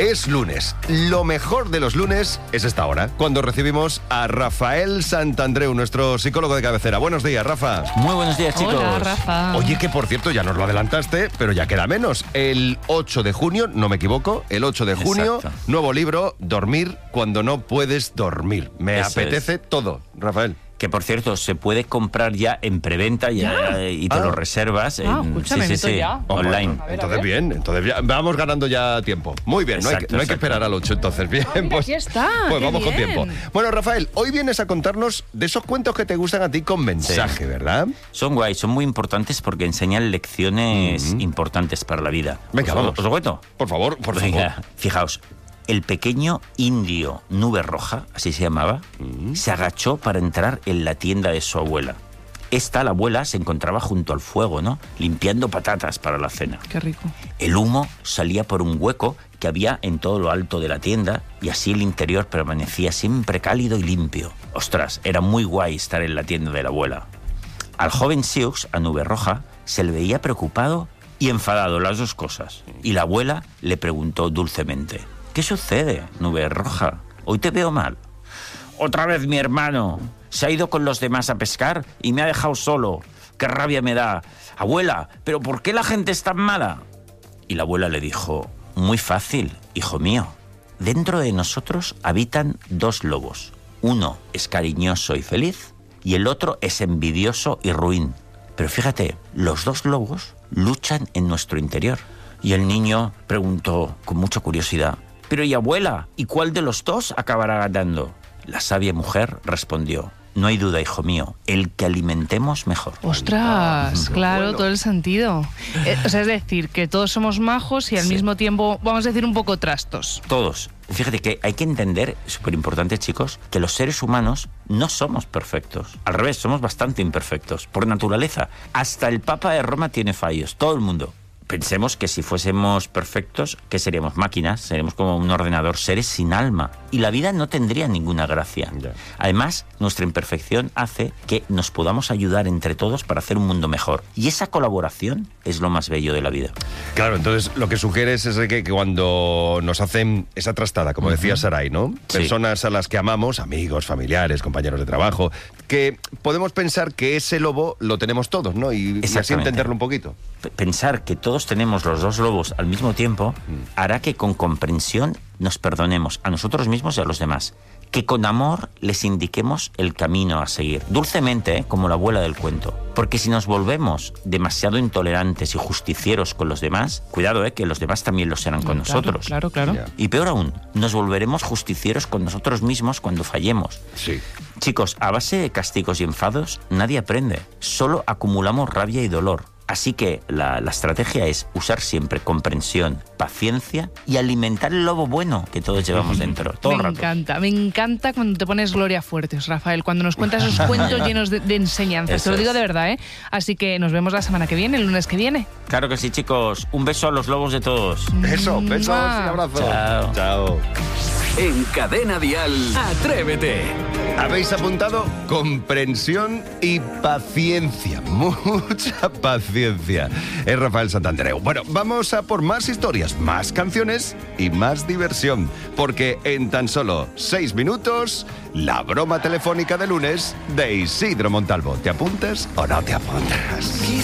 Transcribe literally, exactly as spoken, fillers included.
Es lunes. Lo mejor de los lunes es esta hora, cuando recibimos a Rafael Santandreu, nuestro psicólogo de cabecera. Buenos días, Rafa. Muy buenos días, chicos. Hola, Rafa. Oye, que por cierto, ya nos lo adelantaste, pero ya queda menos. El ocho de junio, no me equivoco, el ocho de junio, Exacto. nuevo libro, Dormir cuando no puedes dormir. Me Eso apetece es. todo, Rafael. Que, por cierto, se puede comprar ya en preventa ya, y te Ah. lo reservas. Ah, en, escúchame, sí, sí, meto sí, ya. online. A ver, Entonces a ver. bien, entonces ya, vamos ganando ya tiempo. Muy bien, no hay, que- Exacto, no hay que exacto. esperar al ocho, entonces bien. Ah, mira, aquí está, Pues qué vamos con bien. tiempo. Bueno, Rafael, hoy vienes a contarnos de esos cuentos que te gustan a ti con mensaje, ¿verdad? Son guays, son muy importantes porque enseñan lecciones importantes para la vida. Venga, ¿Os, vamos. ¿Os lo cuento? Por favor, por Venga, favor. fijaos. El pequeño indio Nube Roja, así se llamaba, se agachó para entrar en la tienda de su abuela. Esta, la abuela, se encontraba junto al fuego, ¿no? Limpiando patatas para la cena. Qué rico. El humo salía por un hueco que había en todo lo alto de la tienda y así el interior permanecía siempre cálido y limpio. Ostras, era muy guay estar en la tienda de la abuela. Al joven Sioux, a Nube Roja, se le veía preocupado y enfadado, las dos cosas. Y la abuela le preguntó dulcemente: ¿qué sucede, Nube Roja? Hoy te veo mal. Otra vez mi hermano. Se ha ido con los demás a pescar y me ha dejado solo. ¡Qué rabia me da! Abuela, ¿pero por qué la gente es tan mala? Y la abuela le dijo: muy fácil, hijo mío. Dentro de nosotros habitan dos lobos. Uno es cariñoso y feliz y el otro es envidioso y ruin. Pero fíjate, los dos lobos luchan en nuestro interior. Y el niño preguntó con mucha curiosidad: pero y abuela, ¿y cuál de los dos acabará ganando? La sabia mujer respondió: no hay duda, hijo mío, el que alimentemos mejor. Ostras, claro, bueno. todo el sentido. Eh, o sea, es decir, que todos somos majos y al Sí. mismo tiempo, vamos a decir, un poco trastos. Todos. Fíjate que hay que entender, súper importante, chicos, que los seres humanos no somos perfectos. Al revés, somos bastante imperfectos, por naturaleza. Hasta el Papa de Roma tiene fallos, todo el mundo. Pensemos que si fuésemos perfectos, ¿qué seríamos? Máquinas, seríamos como un ordenador, seres sin alma. Y la vida no tendría ninguna gracia. Ya. Además, nuestra imperfección hace que nos podamos ayudar entre todos para hacer un mundo mejor. Y esa colaboración es lo más bello de la vida. Claro, entonces lo que sugieres es que, que cuando nos hacen esa trastada, como decía Saray, ¿no? Sí. Personas a las que amamos, amigos, familiares, compañeros de trabajo, que podemos pensar que ese lobo lo tenemos todos, ¿no? Y, y así Exactamente. entenderlo un poquito. P- Pensar que todos tenemos los dos lobos al mismo tiempo hará que con comprensión nos perdonemos a nosotros mismos y a los demás. Que con amor les indiquemos el camino a seguir. Dulcemente, ¿eh? Como la abuela del cuento. Porque si nos volvemos demasiado intolerantes y justicieros con los demás, cuidado, ¿eh? Que los demás también lo serán con Claro, nosotros. Claro, claro. Ya. Y peor aún, nos volveremos justicieros con nosotros mismos cuando fallemos. Sí. Chicos, a base de castigos y enfados, nadie aprende. Solo acumulamos rabia y dolor. Así que la, la estrategia es usar siempre comprensión, paciencia y alimentar el lobo bueno que todos llevamos dentro, todo Me el rato. encanta, me encanta cuando te pones Gloria Fuertes, Rafael, cuando nos cuentas esos cuentos llenos de, de enseñanzas. Eso Te lo digo es. de verdad, ¿eh? Así que nos vemos la semana que viene, el lunes que viene. Claro que sí, chicos. Un beso a los lobos de todos. Eso, besos Mua. y abrazos. Chao. Chao. En Cadena Dial, Atrévete. Habéis apuntado comprensión y paciencia. Mucha paciencia. Es Rafael Santandreu. Bueno, vamos a por más historias, más canciones y más diversión. Porque en tan solo seis minutos, la broma telefónica de lunes de Isidro Montalvo. ¿Te apuntas o no te apuntas?